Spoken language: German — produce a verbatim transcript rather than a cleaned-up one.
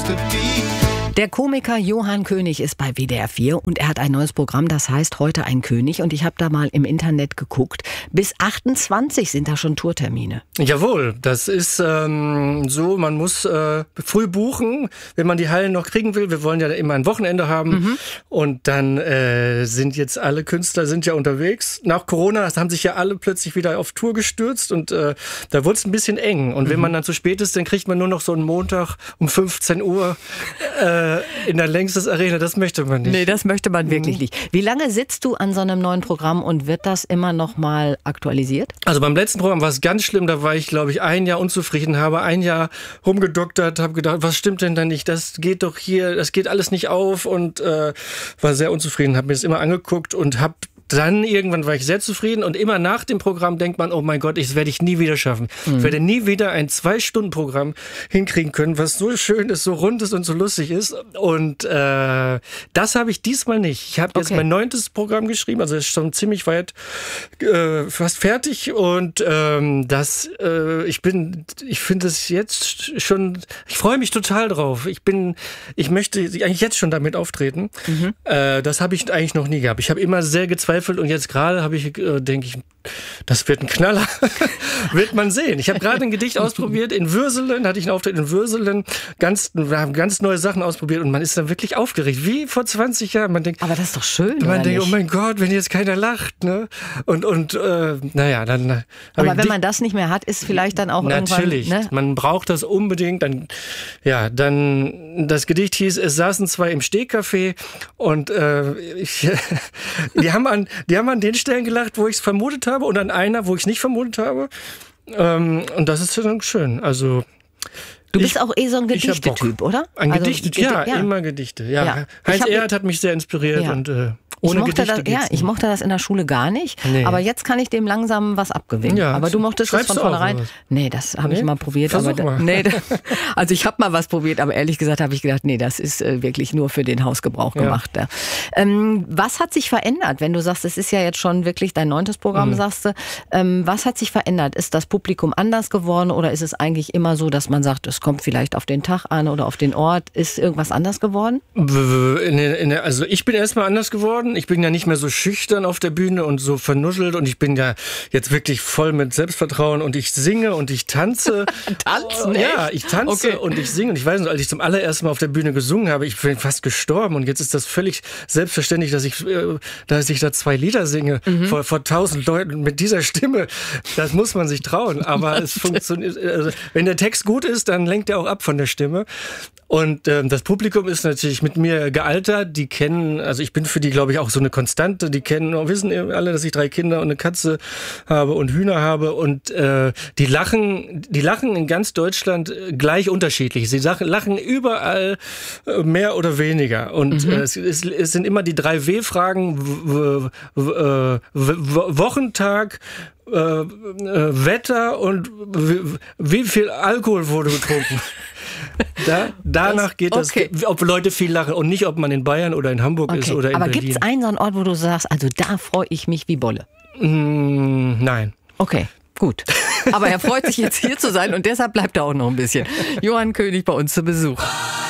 supposed to be. Der Komiker Johann König ist bei W D R vier und er hat ein neues Programm, das heißt Heute ein König. Und ich habe da mal im Internet geguckt. Bis achtundzwanzig sind da schon Tourtermine. Jawohl, das ist ähm, so, man muss äh, früh buchen, wenn man die Hallen noch kriegen will. Wir wollen ja immer ein Wochenende haben. Mhm. Und dann äh, sind jetzt alle Künstler sind ja unterwegs. Nach Corona haben sich ja alle plötzlich wieder auf Tour gestürzt und äh, da wurde es ein bisschen eng. Und mhm. wenn man dann zu spät ist, dann kriegt man nur noch so einen Montag um fünfzehn Uhr äh, in der Längstes Arena, das möchte man nicht. Nee, das möchte man wirklich nicht. Wie lange sitzt du an so einem neuen Programm und wird das immer noch mal aktualisiert? Also beim letzten Programm war es ganz schlimm, da war ich, glaube ich, ein Jahr unzufrieden, habe ein Jahr rumgedoktert, habe gedacht, was stimmt denn da nicht, das geht doch hier, das geht alles nicht auf und äh, war sehr unzufrieden, habe mir das immer angeguckt und habe dann irgendwann war ich sehr zufrieden und immer nach dem Programm denkt man, oh mein Gott, das werde ich nie wieder schaffen. Mhm. Ich werde nie wieder ein Zwei-Stunden-Programm hinkriegen können, was so schön ist, so rund ist und so lustig ist. Und äh, das habe ich diesmal nicht. Ich habe jetzt okay. mein neuntes Programm geschrieben, also ist schon ziemlich weit äh, fast fertig und ähm, das, äh, ich bin, ich finde es jetzt schon, ich freue mich total drauf. Ich bin, ich möchte eigentlich jetzt schon damit auftreten. Mhm. Äh, das habe ich eigentlich noch nie gehabt. Ich habe immer sehr gezweifelt. Und jetzt gerade habe ich, äh, denke ich, das wird ein Knaller. Wird man sehen. Ich habe gerade ein Gedicht ausprobiert in Würselen, hatte ich einen Auftritt in Würselen. Ganz, wir haben ganz neue Sachen ausprobiert und man ist dann wirklich aufgeregt, wie vor zwanzig Jahren. Man denkt, aber das ist doch schön, man oder denkt, nicht? Oh mein Gott, wenn jetzt keiner lacht, ne? Und und äh, naja, dann. Aber wenn man das nicht mehr hat, ist vielleicht dann auch natürlich, irgendwann. Ne? Man braucht das unbedingt. Dann, ja, dann das Gedicht hieß: Es saßen zwei im Stehcafé und äh, ich, die haben an Die haben an den Stellen gelacht, wo ich es vermutet habe und an einer, wo ich es nicht vermutet habe. Ähm, und das ist dann schön. Also du bist ich, auch eh so ein Gedichtetyp, oder? Ein also, Gedicht, ja, ja, immer Gedichte. Ja. Ja. Heinz Erhardt hat mich sehr inspiriert ja. und äh, ohne ich mochte Gedichte das, ja, ich mochte das in der Schule gar nicht, nee. aber jetzt kann ich dem langsam was abgewinnen. Ja, aber du mochtest das von vornherein. Nee, das habe nee? ich mal probiert. Versuch aber mal. Nee, also ich habe mal was probiert, aber ehrlich gesagt habe ich gedacht, nee, das ist äh, wirklich nur für den Hausgebrauch ja. gemacht. Ja. Ähm, was hat sich verändert, wenn du sagst, es ist ja jetzt schon wirklich dein neuntes Programm, mhm. sagst du. Ähm, was hat sich verändert? Ist das Publikum anders geworden oder ist es eigentlich immer so, dass man sagt, es kommt vielleicht auf den Tag an oder auf den Ort? Ist irgendwas anders geworden? In der, in der, also ich bin erstmal anders geworden. Ich bin ja nicht mehr so schüchtern auf der Bühne und so vernuschelt und ich bin ja jetzt wirklich voll mit Selbstvertrauen und ich singe und ich tanze. Tanzen? Ja, ich tanze okay. und ich singe und ich weiß noch, als ich zum allerersten Mal auf der Bühne gesungen habe, ich bin fast gestorben und jetzt ist das völlig selbstverständlich, dass ich, dass ich da zwei Lieder singe mhm. vor, vor tausend Leuten mit dieser Stimme. Das muss man sich trauen, aber es funktioniert. Also, wenn der Text gut ist, dann lenkt er auch ab von der Stimme. Und ähm, das Publikum ist natürlich mit mir gealtert. Die kennen, also ich bin für die, glaube ich, auch so eine Konstante. Die kennen, wissen alle, dass ich drei Kinder und eine Katze habe und Hühner habe. Und äh, die lachen, die lachen in ganz Deutschland gleich unterschiedlich. Sie lachen überall mehr oder weniger. Und mhm. äh, es, es, es sind immer die drei W-Fragen: w- w- w- w- Wochentag, äh, äh, Wetter und w- wie viel Alkohol wurde getrunken. Da, danach das, geht das, okay. ob Leute viel lachen und nicht, ob man in Bayern oder in Hamburg okay. ist oder in Aber Berlin. Aber gibt es einen so einen Ort, wo du sagst, also da freue ich mich wie Bolle? Mm, nein. Okay, gut. Aber er freut sich jetzt hier zu sein und deshalb bleibt er auch noch ein bisschen. Johann König bei uns zu Besuch.